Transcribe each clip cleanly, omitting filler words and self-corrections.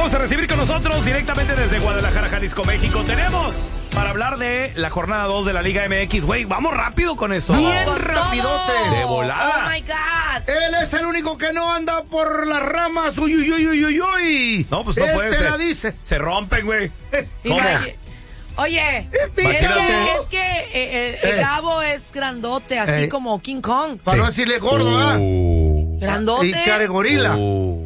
Vamos a recibir con nosotros directamente desde Guadalajara, Jalisco, México. Tenemos para hablar de la jornada 2 de la Liga MX. Güey, vamos rápido con esto. Bien rapidote. De volada. Oh my God. Él es el único que no anda por las ramas. Uy, uy, uy, uy, uy, uy. No, pues no Él puede te ser. la dice. Se rompen, güey. ¿Cómo? Oye, Imagínate. es que el Gabo es grandote, así como King Kong. Para no decirle gordo, ¿ah? Grandote. Y care gorila.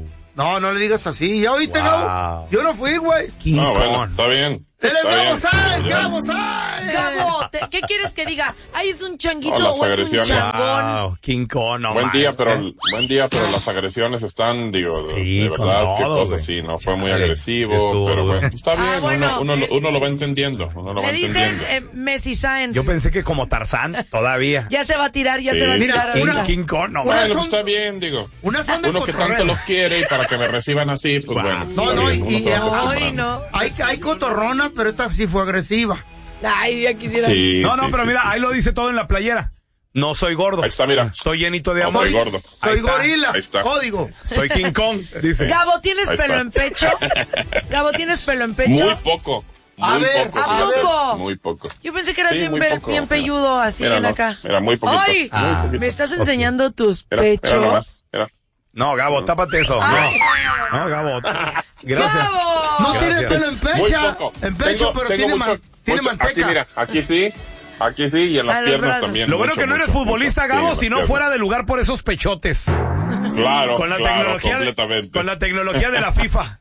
No, no le digas así. ¿Ya oíste, Gabo? Yo no fui, güey. King Kong. Bueno, está bien. Él es Está Gabo bien. Sáenz, Gabo Sáenz. Gabo, ¿qué quieres que diga? ¿Ahí es un changuito No, las o es un agresiones. changón? Wow, King Kong, no Buen día, mames. buen día, pero las agresiones están, digo, Sí, de con verdad, qué todo, cosas güey. así, ¿no? Fue muy Chale, agresivo, estuvo pero duro. bueno, está bien, bueno, uno lo va entendiendo, uno lo va Le entendiendo. dicen Messi Sáenz. Yo pensé que como Tarzán, todavía. Ya se va a tirar, ya Sí, se va a sí, tirar sí. ahorita. King Kong, no Una mames. Bueno, son- pues está bien, digo. Una son de Uno que tanto cotorreo. los quiere y para que me reciban así, pues bueno. No, está no, bien, uno y se va Ay, acostumbrando. no. Hay cotorronas, pero esta sí fue agresiva. Ay, ya quisiera. Sí, No, sí, pero sí, mira, sí. ahí lo dice todo en la playera. No soy gordo. Ahí está, mira. Soy llenito de No amor. soy gordo. Ahí Soy está. gorila. Ahí está. Código. Soy King Kong, dice. Gabo, ¿tienes Ahí pelo está. en pecho? Gabo, ¿tienes pelo en pecho? Muy poco. A Muy ver, poco. ¿a poco? Muy poco. Yo pensé que eras Sí, bien, muy poco, bien mira. pelludo, así, Mira, ven no, acá. mira, muy poquito, ¡Ay! muy poquito. Me estás enseñando tus Mira, pechos. mira nomás, mira. No, Gabo, tápate eso. Ay. No, no, Gabo. Gracias. ¡Gabo! No tiene Gracias. pelo en Muy pecha. poco. En pecho, pero tiene mucho, manteca. Aquí, mira, aquí sí, y en las A los piernas brazos. también. Lo bueno mucho, que no eres mucho, futbolista, mucho. Sí, Gabo, en las si no piernas. fuera de lugar por esos pechotes. Claro, Con la claro, tecnología completamente. con la tecnología de la FIFA.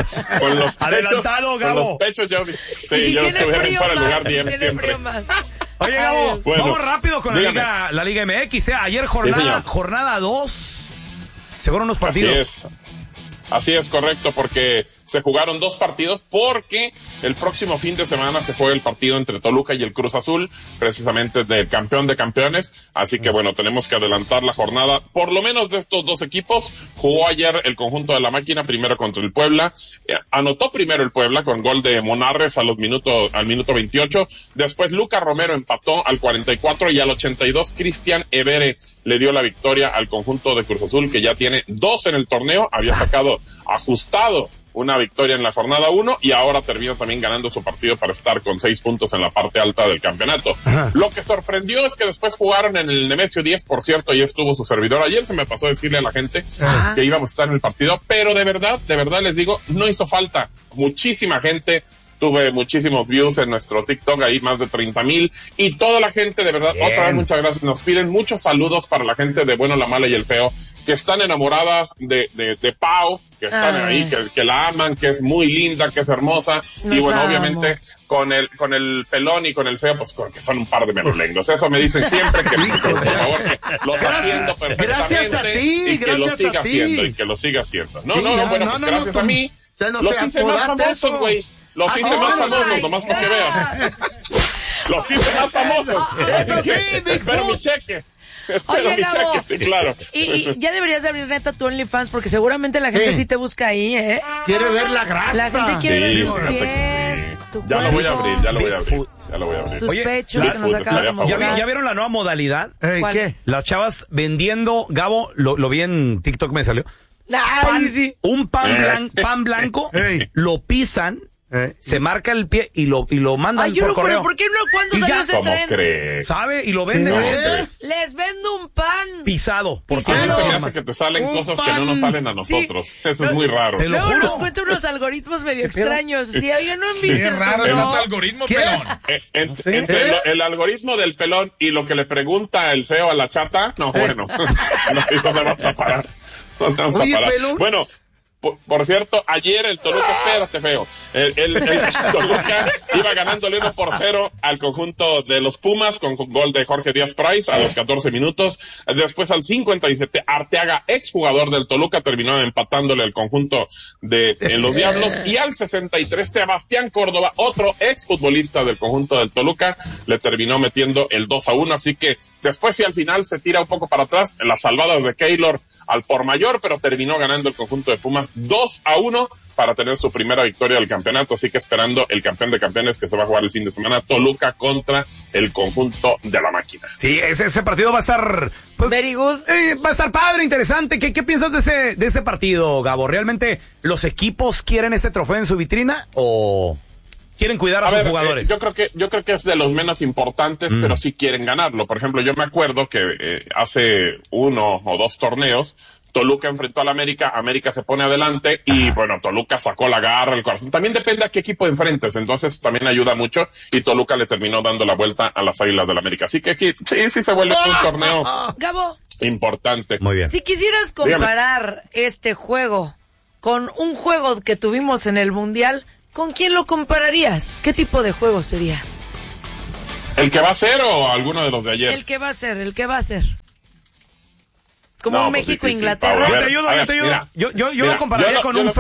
Con los pechos, Adelantado, con Gabo. los pechos yo, Y sí, si yo tiene estuviera en frío fuera de lugar más, 10 tiene siempre. frío más. Oye, Gabo, Bueno, vamos rápido con dígame. la Liga MX. Ayer señor. jornada 2. Se fueron los partidos. Así es, correcto, porque se jugaron 2 partidos, porque el próximo fin de semana se juega el partido entre Toluca y el Cruz Azul, precisamente del campeón de campeones, así que bueno, tenemos que adelantar la jornada, por lo menos de estos 2 equipos. Jugó ayer el conjunto de la máquina, primero contra el Puebla, anotó primero el Puebla con gol de Monarres al minuto 28, después Lucas Romero empató al 44 y al 82 Cristian Evere le dio la victoria al conjunto de Cruz Azul, que ya tiene 2 en el torneo, había sacado ajustado una victoria en la jornada 1 y ahora termina también ganando su partido para estar con 6 puntos en la parte alta del campeonato. Ajá. Lo que sorprendió es que después jugaron en el Nemesio 10, por cierto, y estuvo su servidor. Ayer se me pasó decirle a la gente que íbamos a estar en el partido, pero de verdad les digo, no hizo falta. Muchísima gente. Tuve muchísimos views en nuestro TikTok, ahí más de 30,000, y toda la gente, de verdad, Bien. otra vez muchas gracias. Nos piden muchos saludos para la gente de Bueno, la Mala y el Feo, que están enamoradas de Pau, que están ahí, que la aman, que es muy linda, que es hermosa, y bueno, obviamente con el Pelón y con el Feo, pues que son un par de melolengos. Eso me dicen siempre, que por favor, que los atiendo perfectamente. Gracias a ti, y que lo gracias siga a ti. haciendo, y que lo siga haciendo. No, Sí, bueno, pues gracias a mí. Los hice más famosos, güey. Los hice más famosos, nomás para que veas. Los hice más famosos. Eso sí, Espero mi cheque. Oye, mi Gabo, cheque, sí, claro. Y ya deberías de abrir neta tu OnlyFans, porque seguramente la gente sí te busca ahí, ¿eh? Quiere ver la grasa. La gente quiere ver tus fíjate pies, tu Ya lo voy a cuerpo, abrir, ya lo voy a abrir. tus Oye, pechos que nos acabas de mostrar. ¿Ya vieron la nueva modalidad? ¿Cuál? ¿Qué? Las chavas vendiendo, Gabo, lo vi en TikTok, me salió. Ay, sí. Un pan blanco, lo pisan, se marca el pie y lo mandan Ay, yo por no, correo. pero ¿por qué no? ¿Cuándo Y salió ya. ese ¿Cómo tren? crees? ¿Sabe? Y lo venden así, Les vendo un pan. pisado. Por Pisado. A mí correo. se me hace que te salen Un cosas que pan. no nos salen a nosotros. Sí. Eso es muy raro. Te lo Luego juro. nos cuenta unos algoritmos medio extraños. Sí, oye, no han visto. Qué raro ¿no? está tu algoritmo, pelón. Entre el algoritmo del Pelón y lo que le pregunta el Feo a la chata, no, bueno, no vamos a parar. No vamos a Oye, parar. Pelón. Bueno, por cierto, ayer el Toluca, espérate, Feo, el Toluca iba ganándole 1-0 al conjunto de los Pumas con gol de Jorge Díaz Price a los 14 minutos. Después al 57, Arteaga, exjugador del Toluca, terminó empatándole al conjunto de los Diablos. Y al 63, Sebastián Córdoba, otro exfutbolista del conjunto del Toluca, le terminó metiendo el 2-1. Así que después sí al final se tira un poco para atrás, las salvadas de Keylor al por mayor, pero terminó ganando el conjunto de Pumas Pumas 2-1 para tener su primera victoria del campeonato, así que esperando el campeón de campeones que se va a jugar el fin de semana, Toluca contra el conjunto de la máquina. Sí, ese partido va a estar... Pues, very good. Va a estar padre, interesante. ¿Qué piensas de ese partido, Gabo? ¿Realmente los equipos quieren este trofeo en su vitrina o quieren cuidar a sus jugadores? Yo creo que es de los menos importantes, pero sí quieren ganarlo. Por ejemplo, yo me acuerdo que hace 1 o 2 torneos, Toluca enfrentó al América se pone adelante y bueno, Toluca sacó la garra, el corazón. También depende a qué equipo enfrentes, entonces también ayuda mucho y Toluca le terminó dando la vuelta a las Águilas del América. Así que sí se vuelve un torneo Gabo, importante. Muy bien. Si quisieras comparar este juego con un juego que tuvimos en el Mundial, ¿con quién lo compararías? ¿Qué tipo de juego sería? ¿El que va a ser o alguno de los de ayer? El que va a ser. Como No, un pues México-Inglaterra. Yo te ayudo. Yo lo compararía con un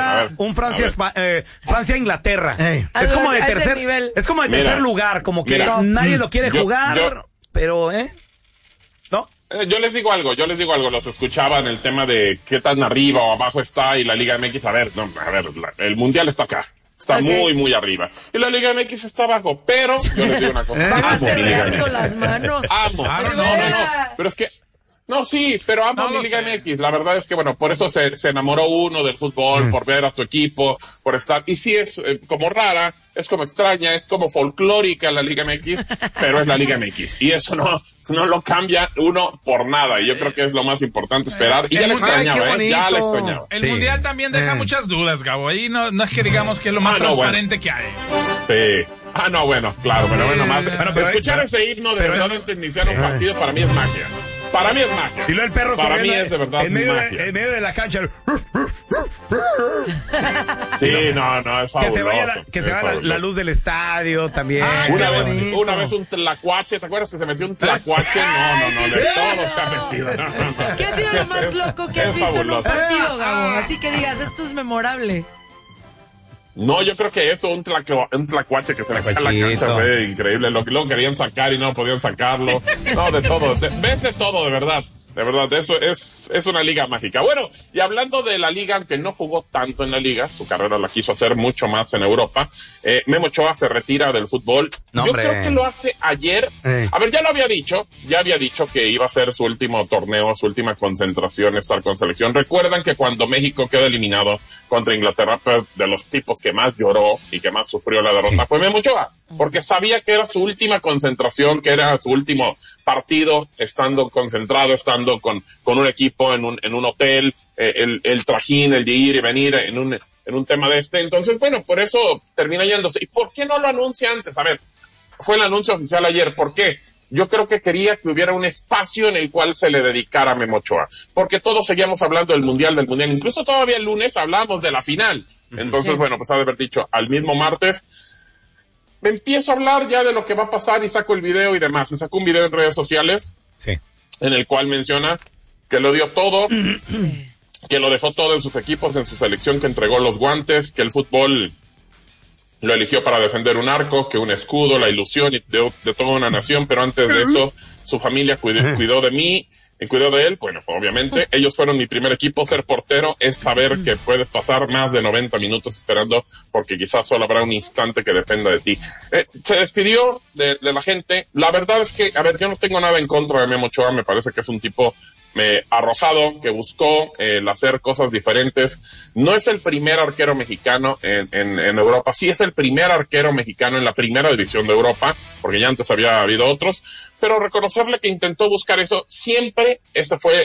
Francia-Inglaterra. Es como de tercer lugar, como que nadie lo quiere jugar, pero ¿no? Yo les digo algo, los escuchaba en el tema de qué tan arriba o abajo está y la Liga MX, el Mundial está acá. Está muy, muy arriba. Y la Liga MX está abajo, pero yo les digo una cosa. Amo mi Liga MX. Las manos. Amo. No. Pero es que no, sí, pero amo mi Liga MX. La verdad es que, bueno, por eso se enamoró uno del fútbol, por ver a tu equipo, por estar. Y sí es como rara, es como extraña, es como folclórica la Liga MX, pero es la Liga MX. Y eso no lo cambia uno por nada. Y yo creo que es lo más importante esperar. Y ya la extrañaba, ya la extrañaba. El Mundial también deja muchas dudas, Gabo. Ahí no es que digamos que es lo más transparente que hay. Sí. Bueno, claro, pero bueno, más. Escuchar ese himno de verdad de iniciar un partido para mí es magia. Para mí es magia. Y luego el perro para mí es de verdad en medio de la cancha. Sí, no, es fabuloso. Que se vaya la luz del estadio también. Una vez un tlacuache, ¿te acuerdas que se metió un tlacuache? No, de todo se ha metido. No. ¿Qué ha sido lo más loco que has visto en un partido, Gabo? Así que digas, esto es memorable. No, yo creo que eso, un tlacuache que se metía en la cancha fue increíble. Lo querían sacar y no podían sacarlo. No, de todo. Ves de todo, de verdad. De verdad, eso es una liga mágica. Bueno, y hablando de la liga, aunque no jugó tanto en la liga, su carrera la quiso hacer mucho más en Europa, Memo Ochoa se retira del fútbol. Yo creo que lo hace ayer. A ver, ya había dicho que iba a ser su último torneo, su última concentración, estar con selección. Recuerdan que cuando México quedó eliminado contra Inglaterra, pues, de los tipos que más lloró y que más sufrió la derrota fue Memo Ochoa, porque sabía que era su última concentración, que era su último partido, estando concentrado, estando con un equipo en un hotel, el trajín, el de ir y venir en un tema de entonces bueno, por eso termina yéndose. ¿Y por qué no lo anuncia antes? A ver, fue el anuncio oficial ayer, ¿por qué? Yo creo que quería que hubiera un espacio en el cual se le dedicara a Memo Ochoa, porque todos seguíamos hablando del mundial, incluso todavía el lunes hablamos de la final, entonces bueno, pues ha de haber dicho al mismo martes, me empiezo a hablar ya de lo que va a pasar y saco el video y demás, y sacó un video en redes sociales, en el cual menciona que lo dio todo, que lo dejó todo en sus equipos, en su selección, que entregó los guantes, que el fútbol lo eligió para defender un arco, que un escudo, la ilusión de toda una nación, pero antes de eso, su familia cuidó de mí y cuidó de él. Bueno, obviamente, ellos fueron mi primer equipo. Ser portero es saber que puedes pasar más de 90 minutos esperando, porque quizás solo habrá un instante que dependa de ti. Se despidió de la gente. La verdad es que, a ver, yo no tengo nada en contra de Memo Ochoa, me parece que es un tipo arrojado, que buscó el hacer cosas diferentes. No es el primer arquero mexicano en Europa, sí es el primer arquero mexicano en la primera división de Europa, porque ya antes había habido otros, pero reconocerle que intentó buscar eso, siempre ese fue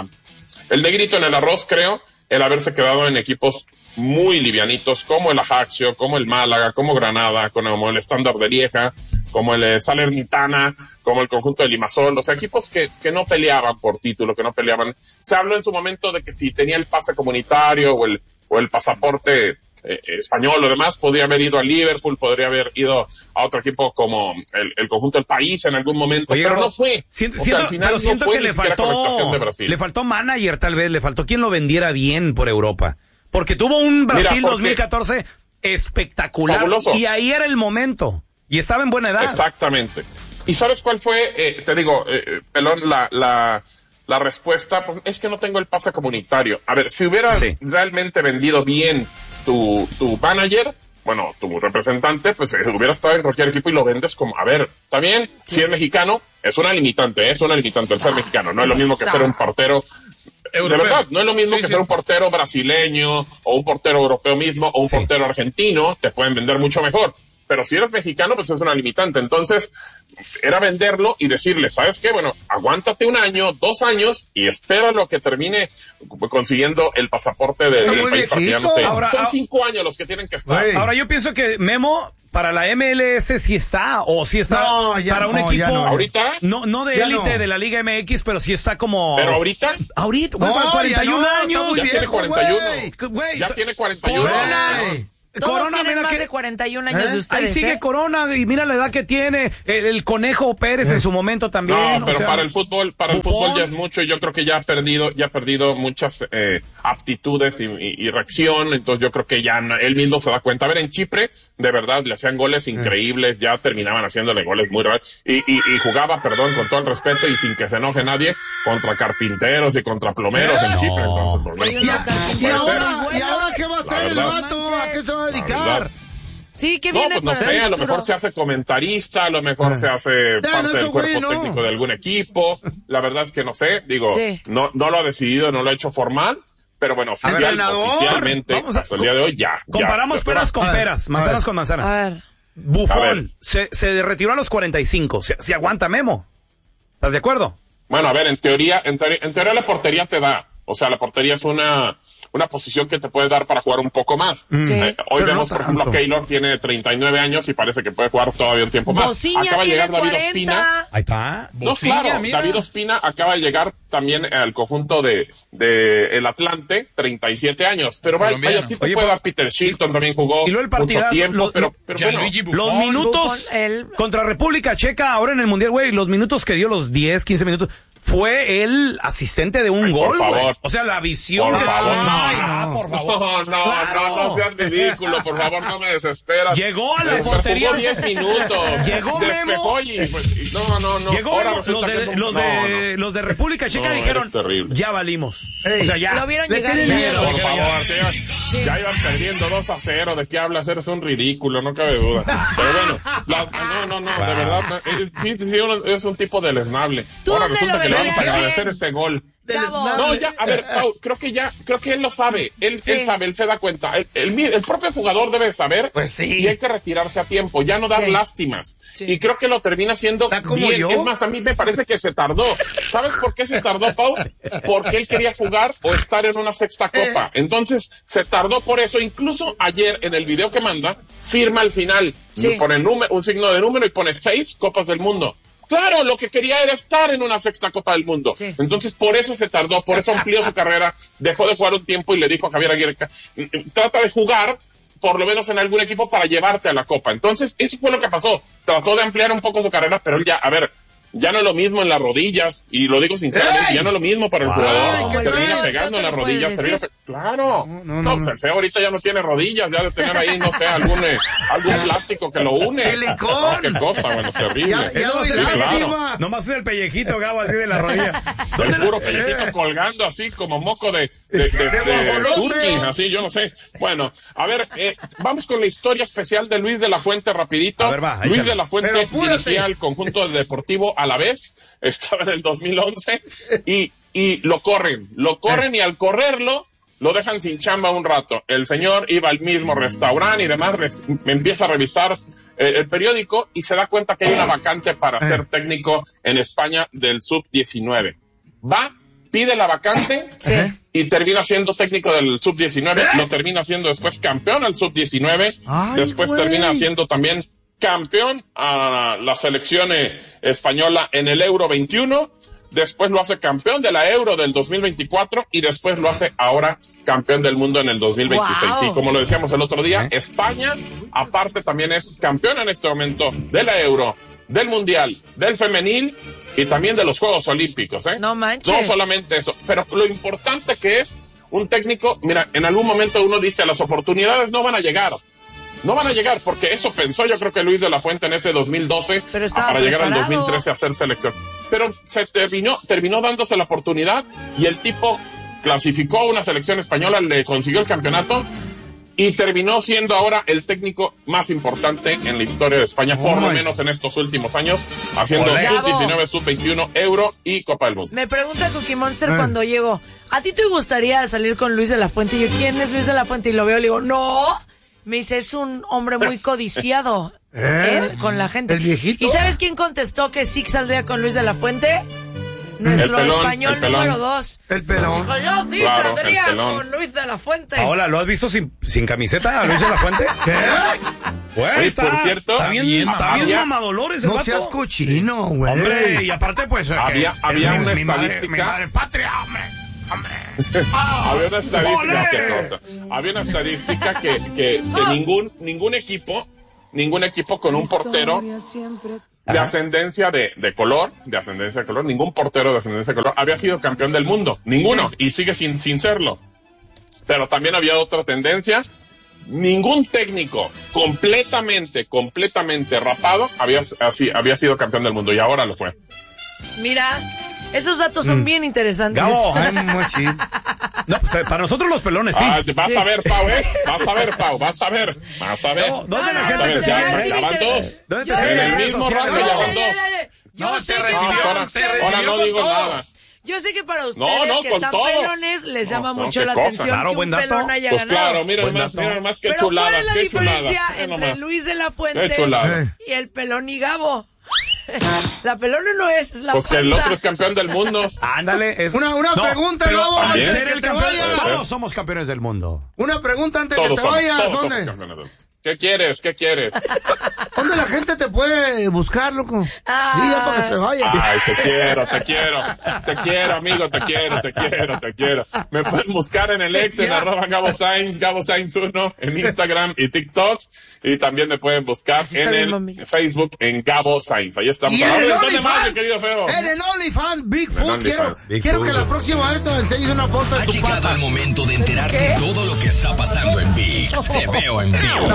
el negrito en el arroz, creo, el haberse quedado en equipos muy livianitos, como el Ajaccio, como el Málaga, como Granada, como el Estándar de Lieja, como el Salernitana, como el conjunto de Limassol, o sea, equipos que no peleaban por título, que no peleaban. Se habló en su momento de que si tenía el pase comunitario o el pasaporte español o demás, podría haber ido a Liverpool, podría haber ido a otro equipo como el conjunto del país en algún momento. Oye, pero no fue. Al final siento que le faltó manager, tal vez, le faltó quien lo vendiera bien por Europa. Porque tuvo un Brasil 2014 espectacular. Fabuloso. Y ahí era el momento. Y estaba en buena edad. Exactamente. ¿Y sabes cuál fue? Te digo, Pelón, la la respuesta pues, es que no tengo el pase comunitario. A ver, si hubieras realmente vendido bien tu manager, bueno, tu representante, pues hubiera estado en cualquier equipo y lo vendes como, a ver, está bien, si es mexicano, es una limitante el ser mexicano, no es lo mismo que ser un portero, de verdad, no es lo mismo que ser un portero brasileño, o un portero europeo mismo, o un portero argentino, te pueden vender mucho mejor. Pero si eres mexicano, pues es una limitante. Entonces, era venderlo y decirle, ¿sabes qué? Bueno, aguántate 1 año, 2 años y espera lo que termine consiguiendo el pasaporte del país para que ya no te... Son 5 años los que tienen que estar. Ahora, yo pienso que Memo, para la MLS sí está, o sí está para un equipo... ¿Ahorita? No de élite de la Liga MX, pero sí está como... ¿Pero ahorita? Ahorita, güey, 41 años. Ya tiene 41. Ya tiene 41. Corona, tienen más de 41 años de ustedes. Ahí sigue Corona y mira la edad que tiene el Conejo Pérez en su momento también. No, pero para el fútbol ya es mucho y yo creo que ya ha perdido muchas aptitudes y reacción, entonces yo creo que ya él mismo se da cuenta. A ver, en Chipre, de verdad, le hacían goles increíbles, ya terminaban haciéndole goles muy raros y jugaba, perdón, con todo el respeto y sin que se enoje nadie, contra carpinteros y contra plomeros en Chipre, entonces ¿Y ahora qué va a hacer el vato? ¿A qué se va a dedicar? Sí, ¿qué viene? No, pues no sé, a lo mejor se hace comentarista, a lo mejor se hace parte del cuerpo técnico de algún equipo. La verdad es que no sé, digo, no lo ha decidido, no lo ha hecho formal, pero bueno, oficialmente, hasta el día de hoy ya. Comparamos peras con peras, manzanas con manzanas. A ver. Buffon se retiró a los 45, se aguanta Memo. ¿Estás de acuerdo? Bueno, a ver, en teoría la portería te da. O sea, la portería es una posición que te puede dar para jugar un poco más. Hoy vemos, por ejemplo, Keylor tiene 39 años y parece que puede jugar todavía un tiempo más. Bociña acaba de llegar David 40. Ospina. Ahí está. Bociña, claro, mira. David Ospina acaba de llegar también al conjunto de el Atlante, 37 años. Pero vaya, sí te puede dar Peter Shilton, también jugó y luego el mucho tiempo, pero bueno. Los minutos contra República Checa, ahora en el Mundial, güey, los minutos que dio, los 10, 15 minutos, fue el asistente de un gol, por favor. O sea, la visión. Por favor, por favor. No seas ridículo, por favor, no me desesperas. Llegó a la portería. Jugó 10 minutos. Llegó Despejó y pues, no. Llegó ahora los de República Checa dijeron, ya valimos. Ey, o sea, ya. Lo vieron llegar. Por favor, ya iban perdiendo 2-0. ¿De qué hablas? Eres un ridículo, no cabe duda. Pero bueno, de verdad, sí, es un tipo deleznable. Ahora resulta que le vamos a agradecer ese gol. No, ya, a ver, Pau, creo que él lo sabe. Él sabe, él se da cuenta. El propio jugador debe saber. Pues sí. Y hay que retirarse a tiempo, ya no dar lástimas. Sí. Y creo que lo termina haciendo bien. Es más, a mí me parece que se tardó. ¿Sabes por qué se tardó, Pau? Porque él quería jugar o estar en una sexta copa. Entonces, se tardó por eso. Incluso ayer, en el video que manda, firma al final. Pone un signo de número y pone 6 copas del mundo. Claro, lo que quería era estar en una sexta Copa del Mundo. Sí. Entonces, por eso se tardó, por eso amplió su carrera, dejó de jugar un tiempo y le dijo a Javier Aguirre, trata de jugar, por lo menos en algún equipo, para llevarte a la Copa. Entonces, eso fue lo que pasó. Trató de ampliar un poco su carrera, pero él ya no es lo mismo en las rodillas, y lo digo sinceramente, ya no es lo mismo para el jugador, que termina pegando en las rodillas, claro, no, pues el feo ahorita ya no tiene rodillas, ya de tener ahí, no sé, algún plástico que lo une. ¡Silicón! Qué cosa, bueno, terrible. Nomás es el pellejito, Gabo, así de la rodilla. El puro pellejito colgando así, como moco de turkey, así, yo no sé. Bueno, a ver, vamos con la historia especial de Luis de la Fuente, rapidito. A ver, va, Luis de la Fuente dirigía al conjunto deportivo a la vez, estaba en el 2011 y lo corren y al correrlo lo dejan sin chamba un rato. El señor iba al mismo restaurante y demás, empieza a revisar el periódico y se da cuenta que hay una vacante para ser técnico en España del sub-19. Va, pide la vacante y termina siendo técnico del sub-19, lo termina siendo después campeón al sub-19, después termina siendo también campeón a la selección española en el Euro 21, después lo hace campeón de la Euro del 2024 y después lo hace ahora campeón del mundo en el 2026. Wow. Y como lo decíamos el otro día, España aparte también es campeón en este momento de la Euro, del Mundial, del Femenil y también de los Juegos Olímpicos. No manches. No solamente eso, pero lo importante que es un técnico, mira, en algún momento uno dice, las oportunidades no van a llegar. No van a llegar, porque eso pensó yo creo que Luis de la Fuente en ese 2012 para llegar al 2013 a hacer selección. pero se terminó dándose la oportunidad y el tipo clasificó a una selección española, le consiguió el campeonato y terminó siendo ahora el técnico más importante en la historia de España, por lo menos en estos últimos años, haciendo sub-19, sub-21, Euro y Copa del Mundo. Me pregunta Cookie Monster cuando llego, ¿a ti te gustaría salir con Luis de la Fuente? Y yo, ¿quién es Luis de la Fuente? Y lo veo y le digo, ¡no! Me dice, es un hombre muy codiciado con la gente. ¿El viejito? ¿Y sabes quién contestó que sí saldría con Luis de la Fuente? Nuestro español número 2. El pelón. Dijo, yo sí saldría con Luis de la Fuente. Ahora, ¿lo has visto sin camiseta a Luis de la Fuente? ¿Qué? Güey, por cierto, está bien mamadolores el No vato. seas cochino, güey. Hombre, y aparte, pues... Había una estadística... Mi madre patria, hombre. Había una estadística, ¿qué cosa? Había una estadística que ningún equipo con un portero de ascendencia de color, ningún portero de ascendencia de color había sido campeón del mundo, ninguno, y sigue sin serlo. Pero también había otra tendencia, ningún técnico completamente rapado había sido campeón del mundo, y ahora lo fue. Mira, esos datos son bien interesantes. Gabo, no, pues, para nosotros los pelones, sí. Vas a ver, Pau, Vas a ver. ¿Dónde la gente ya van dos. En el mismo rato ya van dos. No, te recibió. Ahora no digo nada. Yo sé que para ustedes que están pelones les llama mucho la atención claro, que un pelón haya pues ganado. Claro, miren más que chulada. ¿Cuál es la diferencia entre Luis de la Fuente y el pelón y Gabo? La pelona no es la pues panza. Que el otro es campeón del mundo. Ándale, es una pregunta, Gabo, antes de que te vayas. Todos somos campeones del mundo. Una pregunta antes de que te vayas. ¿Dónde? ¿Qué quieres? ¿Dónde la gente te puede buscar, loco? Sí, ya para que se vaya. Ay, te quiero, amigo, te quiero. Me pueden buscar en el ex, en @GaboSainz, GaboSainz1, en Instagram y TikTok. Y también me pueden buscar en el Facebook, en Gabo Sainz. Ahí estamos. ¿Dónde más, mi querido feo? En el OnlyFans, Bigfoot. Quiero que la próxima vez te enseñes una foto de tu pata. Ha llegado el momento de enterarte de todo lo que está pasando en ViX. Te veo en vivo.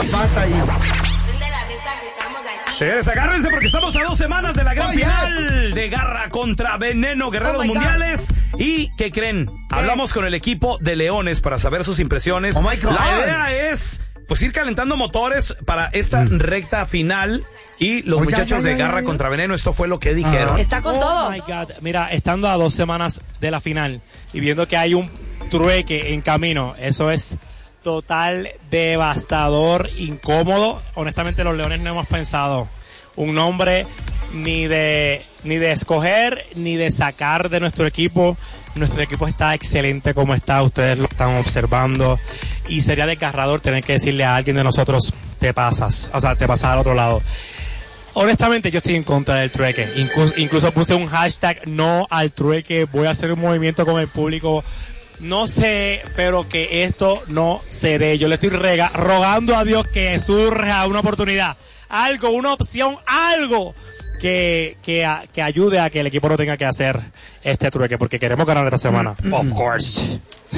Señores, agárrense porque estamos a 2 semanas de la gran final de Garra contra Veneno, Guerreros Mundiales. ¿Y qué creen? Hablamos con el equipo de Leones para saber sus impresiones. La idea es pues ir calentando motores para esta recta final. Y los muchachos de Garra contra Veneno, esto fue lo que dijeron. Está con todo. Oh my God. Mira, estando a 2 semanas de la final y viendo que hay un trueque en camino, eso es total, devastador, incómodo. Honestamente, los Leones no hemos pensado un nombre ni de escoger ni de sacar de nuestro equipo. Nuestro equipo está excelente como está, ustedes lo están observando, y sería desgarrador tener que decirle a alguien de nosotros te pasas al otro lado. Honestamente, yo estoy en contra del trueque. Incluso puse un hashtag no al trueque. Voy a hacer un movimiento con el público. No sé, pero que esto no se dé. Yo le estoy rogando a Dios que surja una oportunidad, algo, una opción, algo que ayude a que el equipo no tenga que hacer este trueque, porque queremos ganar esta semana. Of course.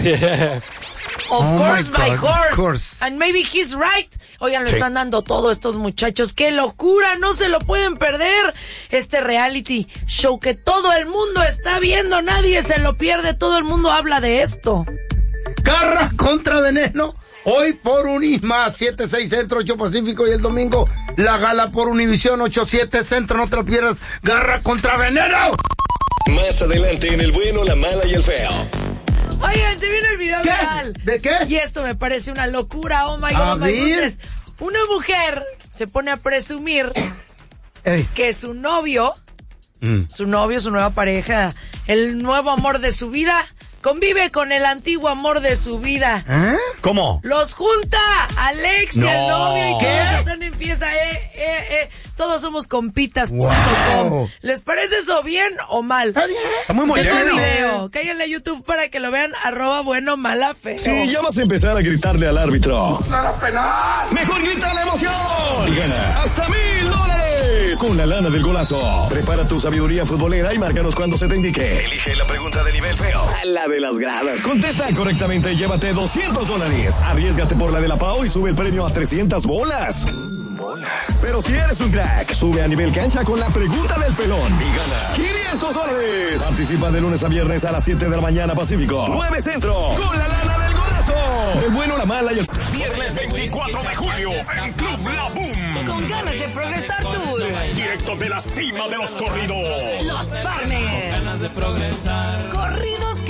Of course, by course. And maybe he's right. Oigan, lo están dando todo estos muchachos. ¡Qué locura! No se lo pueden perder. Este reality show que todo el mundo está viendo. Nadie se lo pierde. Todo el mundo habla de esto. Garra contra Veneno. Hoy por Unisma, 7-6 Centro, 8 Pacífico. Y el domingo, la gala por Univisión, 8-7 Centro. No te lo pierdas. Garra contra Veneno. Más adelante en El Bueno, la Mala y el Feo. Oigan, se viene el video viral. ¿De qué? Y esto me parece una locura. Oh my God, my goodness. Una mujer se pone a presumir que su novio, su nueva pareja, el nuevo amor de su vida, convive con el antiguo amor de su vida. ¿Cómo? Los junta Alex y el novio, y que están en fiesta. Todos somos compitas.com. Wow. ¿Les parece eso bien o mal? Está bien. Está muy moderno. Este video, cáiganle a YouTube para que lo vean, @buenomala_feo. Si ya vas a empezar a gritarle al árbitro, ¡no era penal! ¡mejor grita la emoción! Y gana hasta $1,000 con la lana del golazo. Prepara tu sabiduría futbolera y márcanos cuando se te indique. Elige la pregunta de nivel feo, la de las gradas. Contesta correctamente y llévate $200. Arriésgate por la de la Pau y sube el premio a 300 bolas. bolas. Pero si eres un crack, sube a Nivel Cancha con la pregunta del pelón y gana $500. Participa de lunes a viernes a las 7 de la mañana Pacífico, 9 Centro, con la lana del golazo. El bueno, la mala y el... Viernes 24 de julio en Club La Boom. Con ganas de progresar tour. Directo de la cima de los corridos. Los Farmers. Con ganas de progresar. Corridos